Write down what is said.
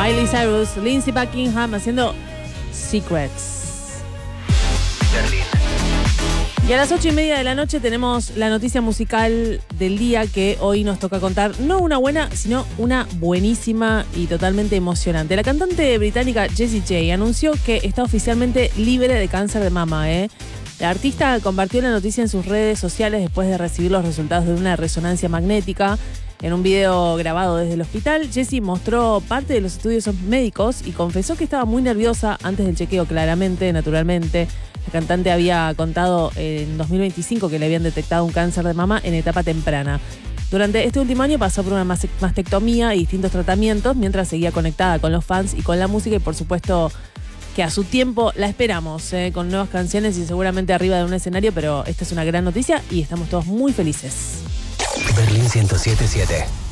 Miley Cyrus, Lindsey Buckingham haciendo Secrets. Berlín. Y a las 8:30 de la noche tenemos la noticia musical del día que hoy nos toca contar. No una buena, sino una buenísima y totalmente emocionante. La cantante británica Jessie J anunció que está oficialmente libre de cáncer de mama. La artista compartió la noticia en sus redes sociales después de recibir los resultados de una resonancia magnética. En un video grabado desde el hospital, Jessie mostró parte de los estudios médicos y confesó que estaba muy nerviosa antes del chequeo, claramente, naturalmente. La cantante había contado en 2025 que le habían detectado un cáncer de mama en etapa temprana. Durante este último año pasó por una mastectomía y distintos tratamientos mientras seguía conectada con los fans y con la música, y por supuesto que a su tiempo la esperamos con nuevas canciones y seguramente arriba de un escenario, pero esta es una gran noticia y estamos todos muy felices. Berlín 107.7.